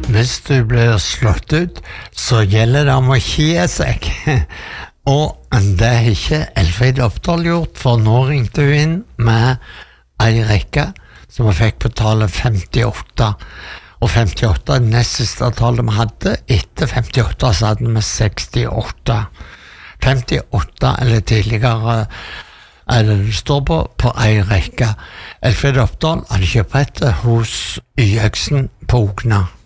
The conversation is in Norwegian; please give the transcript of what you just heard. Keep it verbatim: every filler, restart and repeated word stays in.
hvis du blir slått ut, så gjelder det om å kie seg. Og det har ikke Elfrid Oppdal gjort, for nå ringte hun inn med ei rekke som vi fikk på tallet femtiåtte. Og femtiåtte er nest siste tallet vi hadde. Etter femtiåtte så hadde vi sekstiåtte. femtiåtte eller tidligere er det det står på, på ei rekke. Elfrid Oppdal hadde kjøpt hos Y-Øksen på Ogna.